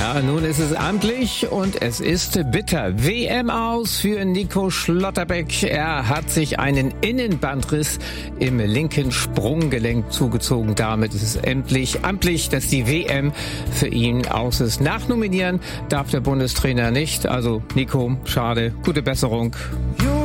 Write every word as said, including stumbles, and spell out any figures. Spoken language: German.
Ja, nun ist es amtlich und es ist bitter. W M aus für Nico Schlotterbeck. Er hat sich einen Innenbandriss im linken Sprunggelenk zugezogen. Damit ist es endlich amtlich, dass die W M für ihn aus ist. Nachnominieren darf der Bundestrainer nicht. Also Nico, schade, gute Besserung.